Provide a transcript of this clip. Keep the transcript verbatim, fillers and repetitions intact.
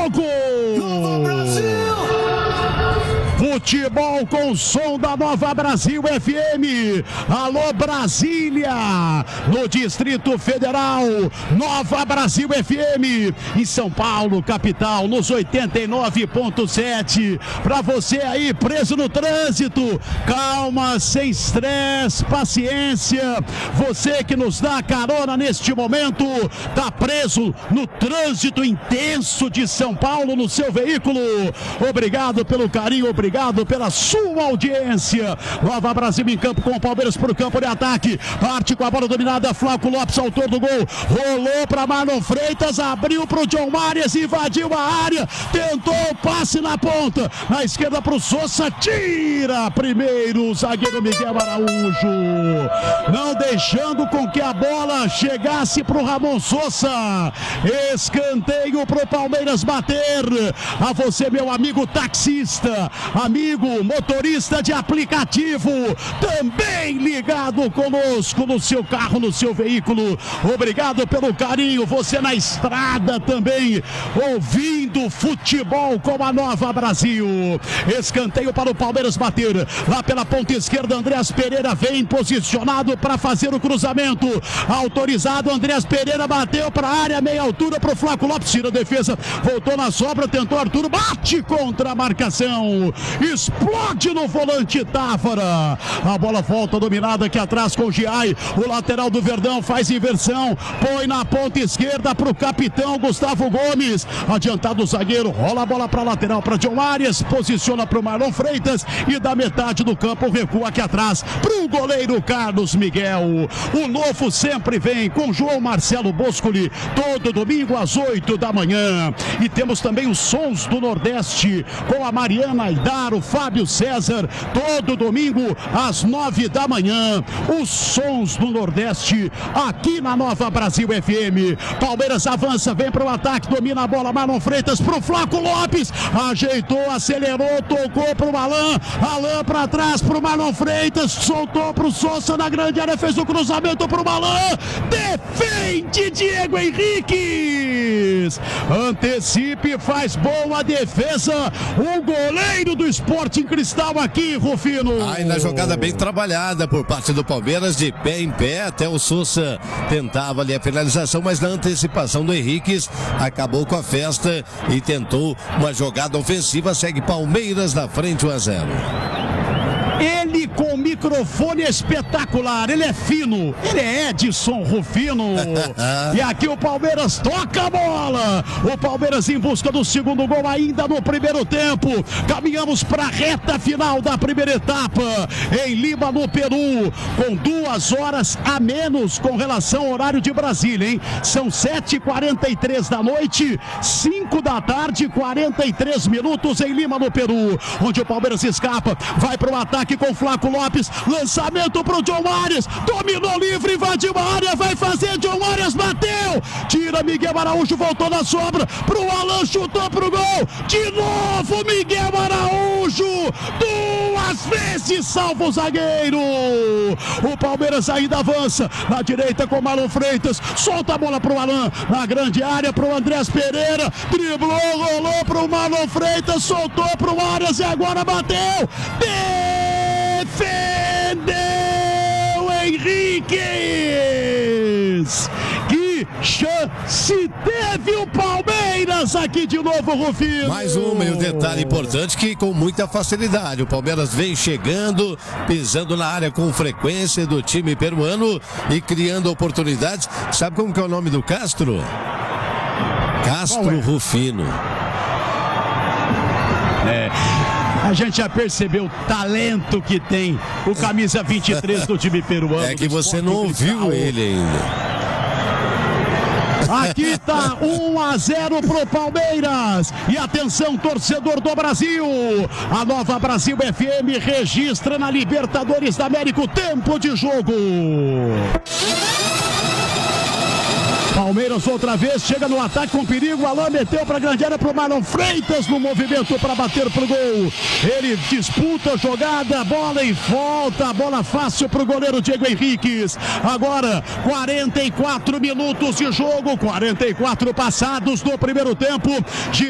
jogo! Futebol com o som da Nova Brasil F M. Alô Brasília, no Distrito Federal, Nova Brasil F M. Em São Paulo, capital, nos oitenta e nove ponto sete. Para você aí preso no trânsito, calma, sem estresse, paciência. Você que nos dá carona neste momento, tá preso no trânsito intenso de São Paulo no seu veículo. Obrigado pelo carinho, obrigado Obrigado pela sua audiência. Nova Brasil em campo com o Palmeiras para o campo de ataque. Parte com a bola dominada. Flávio Lopes, autor do gol. Rolou para Marlon Freitas. Abriu para o John Marias. Invadiu a área. Tentou o passe na ponta. Na esquerda para o Sousa. Tira primeiro o zagueiro Miguel Araújo. Não deixando com que a bola chegasse para o Ramon Sousa. Escanteio para o Palmeiras bater. A você, meu amigo taxista. Amigo motorista de aplicativo, também ligado conosco no seu carro, no seu veículo. Obrigado pelo carinho. Você na estrada também, ouvindo futebol com a Nova Brasil. Escanteio para o Palmeiras bater. Lá pela ponta esquerda, Andreas Pereira vem posicionado para fazer o cruzamento. Autorizado, Andreas Pereira bateu para a área, meia altura para o Flávio Lopes. Tira a defesa, voltou na sobra, tentou Arthur, bate contra a marcação. Explode no volante Távora. A bola volta dominada aqui atrás com o Giai. O lateral do Verdão faz inversão. Põe na ponta esquerda para o capitão Gustavo Gomes. Adiantado o zagueiro. Rola a bola para a lateral para John Arias. Posiciona para o Marlon Freitas. E da metade do campo recua aqui atrás para o goleiro Carlos Miguel. O novo sempre vem com João Marcelo Boscoli. Todo domingo às oito da manhã. E temos também os sons do Nordeste com a Mariana Aidar, o Fábio César, todo domingo às nove da manhã. Os sons do Nordeste aqui na Nova Brasil F M. Palmeiras avança, vem para o ataque, domina a bola, Marlon Freitas para o Flávio Lopes, ajeitou, acelerou, tocou para o Alain, Alain para trás para o Marlon Freitas, soltou para o Sousa na grande área, fez o cruzamento para o Alain, defende Diego Henrique, antecipe, faz boa defesa, o goleiro do Sporting Cristal aqui, Rufino. Aí na jogada bem trabalhada por parte do Palmeiras, de pé em pé, até o Sousa tentava ali a finalização, mas na antecipação do Henriques acabou com a festa e tentou uma jogada ofensiva. Segue Palmeiras na frente, um a zero. Ele com microfone espetacular, ele é fino, ele é Edson Rufino. E aqui o Palmeiras toca a bola. O Palmeiras em busca do segundo gol ainda no primeiro tempo. Caminhamos para a reta final da primeira etapa em Lima, no Peru, com duas horas a menos com relação ao horário de Brasília, hein? São sete e quarenta e três da noite, cinco da tarde, quarenta e três minutos em Lima, no Peru, onde o Palmeiras escapa, vai para o ataque com Flávio Lopes, lançamento para o John Arias, dominou livre, invadiu a área, vai fazer, John Arias bateu, tira Miguel Araújo, voltou na sobra, para o Alain, chutou para o gol, de novo Miguel Araújo, duas vezes salva o zagueiro. O Palmeiras ainda avança, na direita com Marlon Freitas, solta a bola para o Alain, na grande área para o Andreas Pereira, driblou, rolou para o Marlon Freitas, soltou para o Arias e agora bateu, defendeu Henriques. Que chance teve o Palmeiras aqui de novo, Rufino. Mais uma, e um detalhe importante, que com muita facilidade o Palmeiras vem chegando, pisando na área com frequência do time peruano e criando oportunidades. Sabe como que é o nome do Castro? Castro é? Rufino. É... A gente já percebeu o talento que tem o camisa vinte e três do time peruano. É que você não ouviu ele ainda. Aqui tá um a zero pro Palmeiras. E atenção, torcedor do Brasil. A Nova Brasil F M registra na Libertadores da América o tempo de jogo. Palmeiras outra vez, chega no ataque com perigo, Alain meteu para a grande área para o Marlon Freitas no movimento para bater pro gol. Ele disputa a jogada, bola em volta, bola fácil para o goleiro Diego Henriques. Agora, quarenta e quatro minutos de jogo, quarenta e quatro passados do primeiro tempo.